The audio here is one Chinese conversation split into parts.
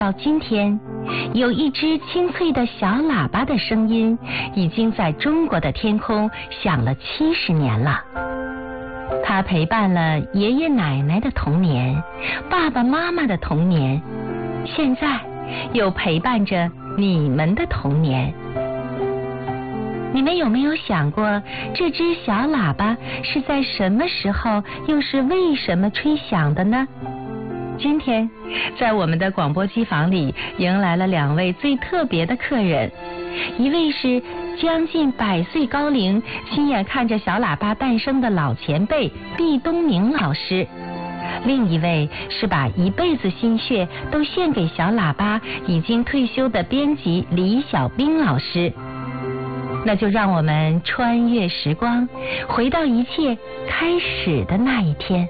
到今天，有一只清脆的小喇叭的声音已经在中国的天空响了70年了。它陪伴了爷爷奶奶的童年，爸爸妈妈的童年，现在又陪伴着你们的童年。你们有没有想过，这只小喇叭是在什么时候，又是为什么吹响的呢？今天，在我们的广播机房里，迎来了2位最特别的客人。一位是将近100岁高龄，亲眼看着小喇叭诞生的老前辈毕东明老师；另一位是把一辈子心血都献给小喇叭，已经退休的编辑李小兵老师。那就让我们穿越时光，回到一切开始的那一天。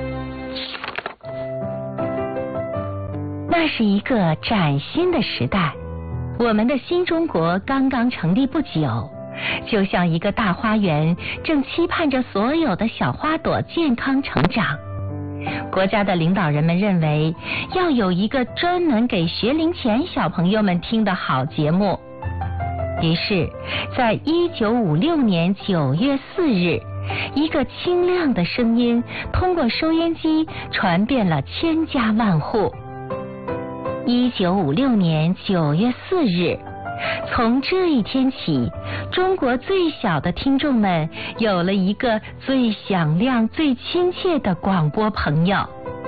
那是一个崭新的时代，我们的新中国刚刚成立不久，就像一个大花园，正期盼着所有的小花朵健康成长。国家的领导人们认为，要有一个专门给学龄前小朋友们听的好节目。于是，在1956年9月4日，一个清亮的声音通过收音机传遍了千家万户。1956年9月4日，从这一天起，中国最小的听众们有了一个最响亮、最亲切的广播朋友。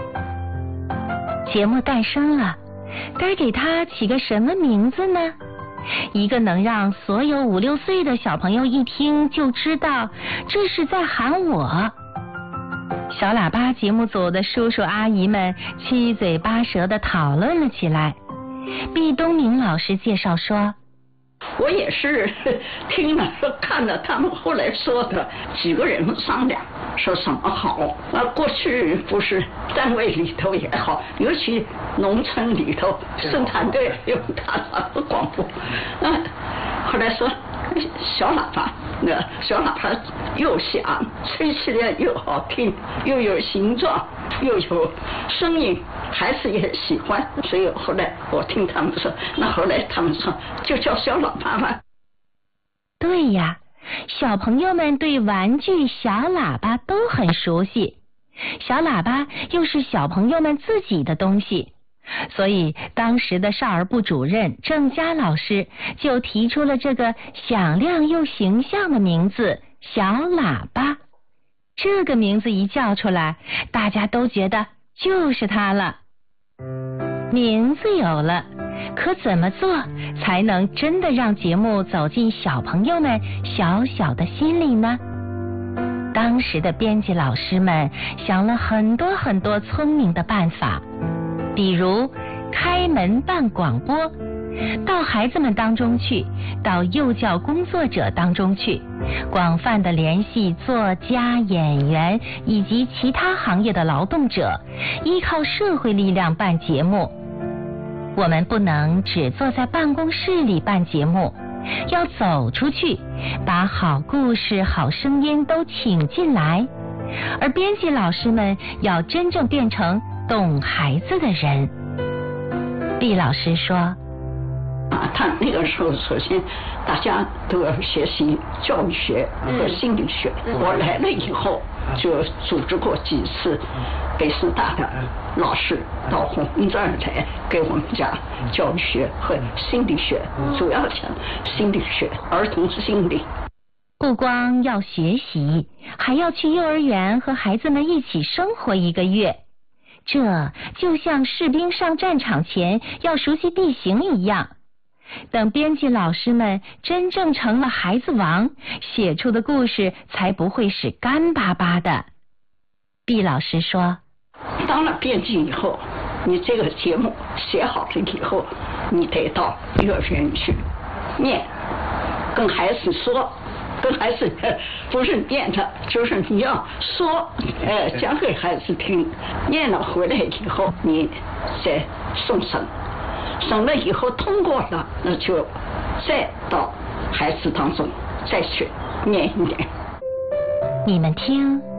节目诞生了，该给它起个什么名字呢？一个能让所有5、6岁的小朋友一听就知道这是在喊我。小喇叭节目组的叔叔阿姨们七嘴八舌地讨论了起来。毕东明老师介绍说， 我也是听了看了他们后来说的，几个人商量说什么好。过去不是单位里头也好，尤其农村里头生产队有大大的广播，后来说小喇叭，小喇叭又响，吹起来又好听，又有形状，又有声音，孩子也喜欢。所以后来我听他们说，那后来他们说就叫小喇叭吧。 对呀，小朋友们对玩具小喇叭都很熟悉，小喇叭又是小朋友们自己的东西。所以当时的少儿部主任郑佳老师就提出了这个响亮又形象的名字小喇叭。这个名字一叫出来，大家都觉得就是它了。名字有了，可怎么做才能真的让节目走进小朋友们小小的心里呢？当时的编辑老师们想了很多很多聪明的办法，比如开门办广播，到孩子们当中去，到幼教工作者当中去，广泛的联系作家、演员以及其他行业的劳动者，依靠社会力量办节目。我们不能只坐在办公室里办节目，要走出去，把好故事、好声音都请进来。而编辑老师们要真正变成懂孩子的人。毕老师说， 他那个时候首先大家都要学习教育学和心理学。我来了以后就组织过几次北师大的老师到我们这儿来给我们讲教育学和心理学，主要讲心理学，儿童心理。 不光要学习，还要去幼儿园和孩子们一起生活1个月。这就像士兵上战场前要熟悉地形一样。等编辑老师们真正成了孩子王，写出的故事才不会是干巴巴的。毕老师说， 当了编辑以后，你这个节目写好了以后，你得到幼儿园去念，跟孩子说，跟孩子不是念的，就是你要说，讲给孩子听。念了回来以后，你再送审，审了以后通过了，那就再到孩子当中再去念一念。 你们听，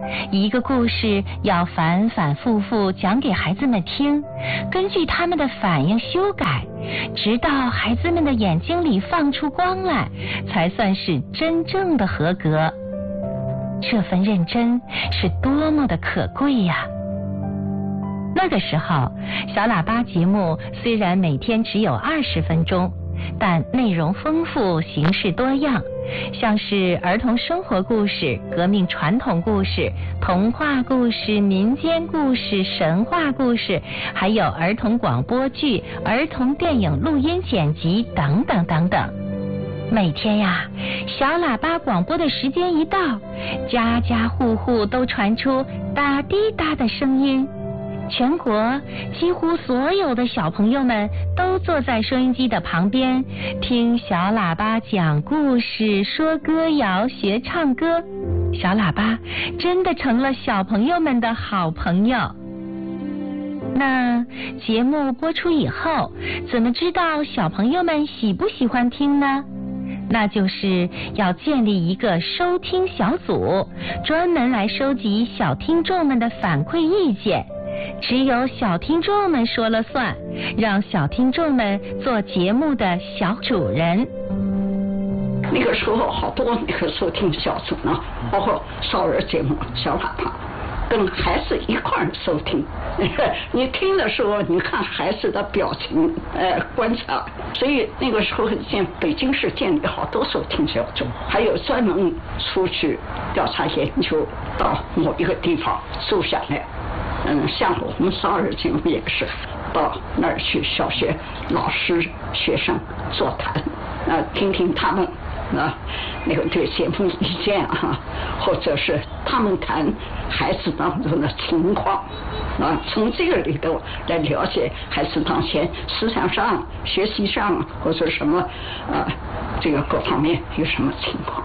一个故事要反反复复讲给孩子们听，根据他们的反应修改，直到孩子们的眼睛里放出光来，才算是真正的合格。这份认真是多么的可贵呀！那个时候，小喇叭节目虽然每天只有20分钟，但内容丰富，形式多样，像是儿童生活故事、革命传统故事、童话故事、民间故事、神话故事，还有儿童广播剧、儿童电影录音剪辑等等等等。每天呀，小喇叭广播的时间一到，家家户户都传出哒滴答的声音。全国几乎所有的小朋友们都坐在收音机的旁边，听小喇叭讲故事、说歌谣、学唱歌。小喇叭真的成了小朋友们的好朋友。那节目播出以后，怎么知道小朋友们喜不喜欢听呢？那就是要建立一个收听小组，专门来收集小听众们的反馈意见。只有小听众们说了算，让小听众们做节目的小主人。 那个时候好多那个收听小组呢，包括少儿节目、小喇叭，跟孩子一块儿收听。你听的时候，你看孩子的表情，观察。所以那个时候北京市建立好多收听小组，还有专门出去调查研究，到某一个地方住下来。像我们少儿节目也是到那儿去，小学老师、学生座谈，听听他们那个对节目意见啊，或者是他们谈孩子当中的情况从这个里头来了解孩子当前思想上、学习上或者什么这个各方面有什么情况。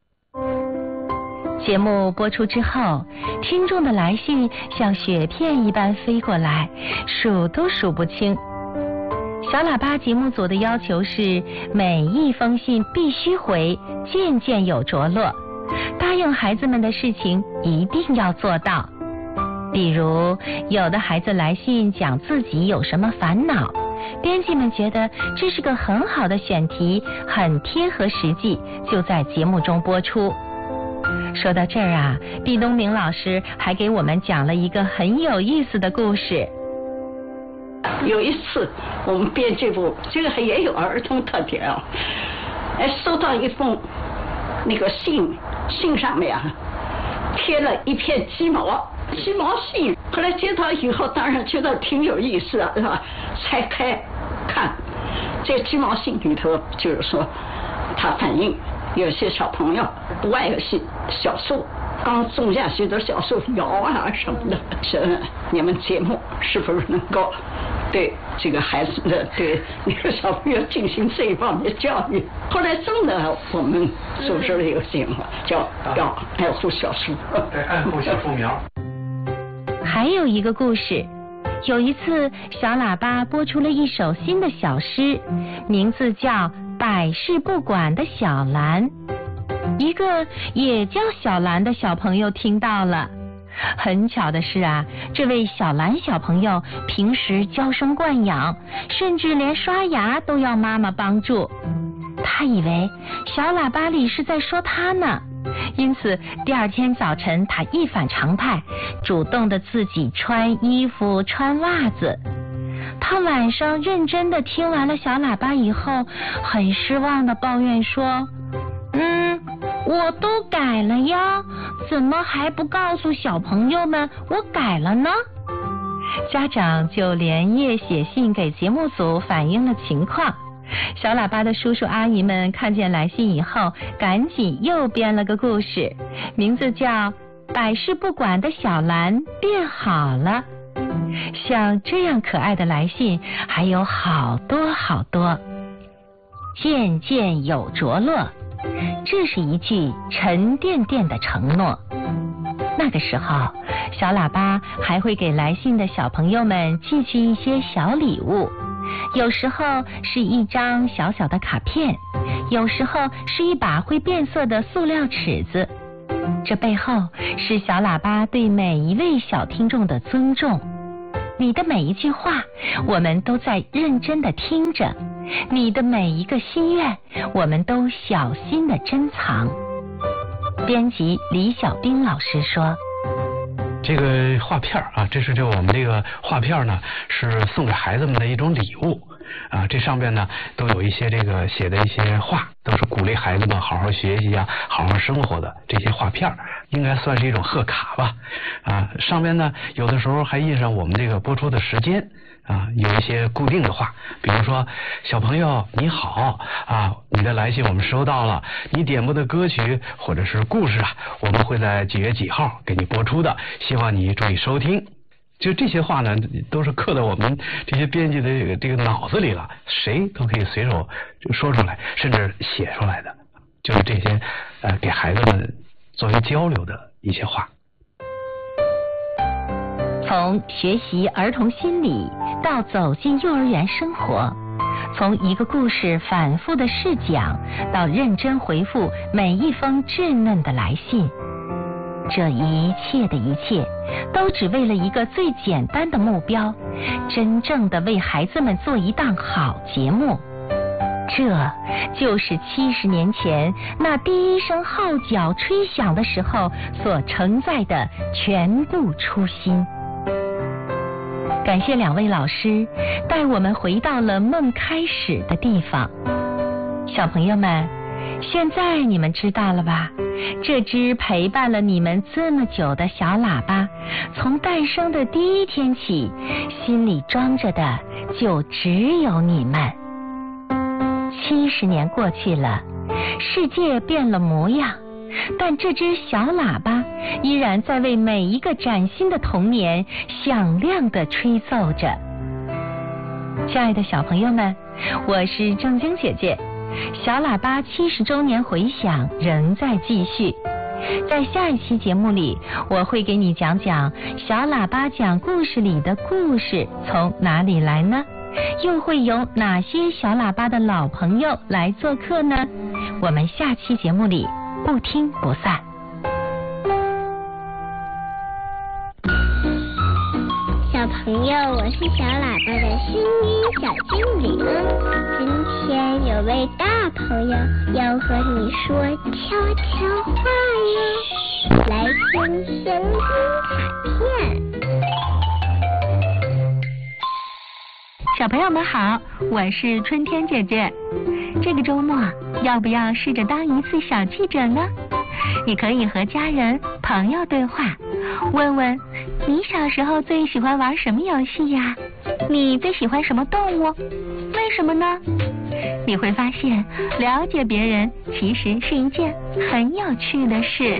节目播出之后，听众的来信像雪片一般飞过来，数都数不清。小喇叭节目组的要求是每一封信必须回，件件有着落，答应孩子们的事情一定要做到。比如有的孩子来信讲自己有什么烦恼，编辑们觉得这是个很好的选题，很贴合实际，就在节目中播出。说到这儿啊，毕东明老师还给我们讲了一个很有意思的故事。 有一次我们编辑部，这个也有儿童特点啊，收到一封那个信上面贴了一片鸡毛信，后来接到以后当然觉得挺有意思是吧？拆开看，这鸡毛信里头就是说他反映有些小朋友不爱有些小树，刚种下去的小树摇什么的，是你们节目是不是能够对这个孩子的对那个小朋友进行这一方面教育？后来真的我们组织了一个节目，叫要爱护小树， 爱护小树苗。 还有一个故事，有一次小喇叭播出了一首新的小诗，名字叫百事不管的小兰。一个也叫小兰的小朋友听到了。很巧的是啊，这位小兰小朋友平时娇生惯养，甚至连刷牙都要妈妈帮助。他以为小喇叭里是在说他呢，因此第二天早晨他一反常态，主动的自己穿衣服穿袜子。他晚上认真的听完了小喇叭以后，很失望的抱怨说，我都改了呀，怎么还不告诉小朋友们我改了呢？家长就连夜写信给节目组反映了情况。小喇叭的叔叔阿姨们看见来信以后，赶紧又编了个故事，名字叫《百事不管的小兰变好了》。像这样可爱的来信还有好多好多。件件有着落，这是一句沉甸甸的承诺。那个时候，小喇叭还会给来信的小朋友们寄去一些小礼物，有时候是一张小小的卡片，有时候是一把会变色的塑料尺子。 这背后是小喇叭对每一位小听众的尊重。你的每一句话，我们都在认真的听着；你的每一个心愿，我们都小心的珍藏。编辑李小兵老师说：“ 这个画片啊，这是我们这个画片呢，是送给孩子们的一种礼物啊。这上面呢都有一些这个写的一些话，都是鼓励孩子们好好学习啊，好好生活的这些画片，应该算是一种贺卡吧。啊，上面呢有的时候还印上我们这个播出的时间。”啊，有一些固定的话，比如说小朋友你好啊，你的来信我们收到了，你点播的歌曲或者是故事啊，我们会在几月几号给你播出的，希望你注意收听。就这些话呢，都是刻在我们这些编辑的这个脑子里了，谁都可以随手说出来，甚至写出来的，就是这些给孩子们作为交流的一些话。 从学习儿童心理到走进幼儿园生活，从一个故事反复的试讲到认真回复每一封稚嫩的来信，这一切的一切都只为了一个最简单的目标，真正的为孩子们做一档好节目。这就是70年前那第一声号角吹响的时候所承载的全部初心。感谢2位老师带我们回到了梦开始的地方。小朋友们，现在你们知道了吧？这只陪伴了你们这么久的小喇叭，从诞生的第一天起，心里装着的就只有你们。70年过去了，世界变了模样，但这只小喇叭依然在为每一个崭新的童年响亮地吹奏着。亲爱的小朋友们，我是正晶姐姐。小喇叭70周年回响仍在继续，在下一期节目里，我会给你讲讲小喇叭讲故事里的故事从哪里来呢？又会有哪些小喇叭的老朋友来做客呢？我们下期节目里不听不散。 小朋友，我是小喇叭的声音小精灵。今天有位大朋友要和你说悄悄话哟，来听声音卡片。 小朋友们好，我是春天姐姐。这个周末要不要试着当一次小记者呢？你可以和家人朋友对话，问问你小时候最喜欢玩什么游戏呀？你最喜欢什么动物？为什么呢？你会发现了解别人其实是一件很有趣的事。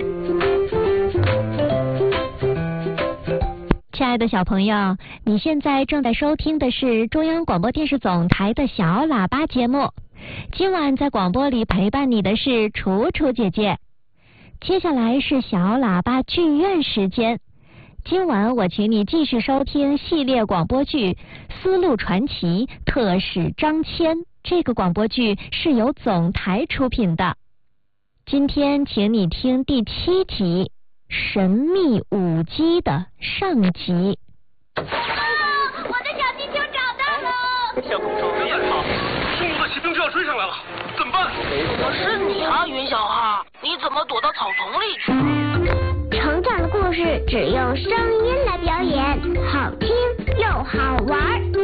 亲爱的小朋友，你现在正在收听的是中央广播电视总台的小喇叭节目。今晚在广播里陪伴你的是楚楚姐姐。接下来是小喇叭剧院时间。今晚我请你继续收听系列广播剧《丝路传奇》特使张骞。这个广播剧是由总台出品的。今天请你听第7集神秘舞姬的上集。 我的小气球找到了！ 小公主你也好，中国的骑兵就要追上来了，怎么办？ 我是你啊，云小号，你怎么躲到草丛里去了？ 成长的故事只用声音来表演，好听又好玩。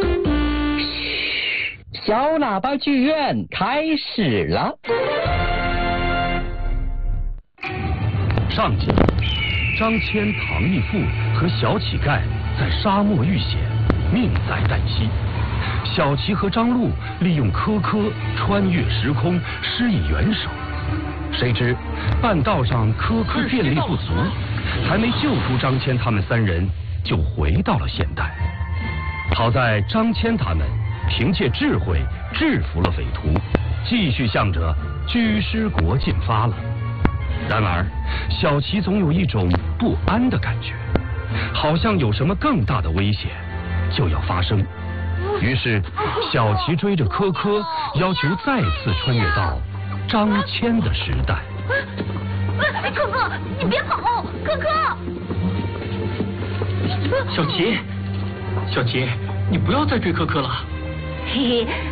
小喇叭剧院开始了。 上集，张骞、唐义父和小乞丐在沙漠遇险，命在旦夕。小琪和张禄利用科科穿越时空，施以援手。谁知半道上科科电力不足，还没救出张骞他们3人，就回到了现代。好在张骞他们凭借智慧制服了匪徒，继续向着居师国进发了。然而小琪总有一种不安的感觉，好像有什么更大的危险就要发生。于是小琪追着科科，要求再次穿越到张骞的时代。 可可，你别跑，可可！ 小琪，你不要再追可可了。 嘿嘿，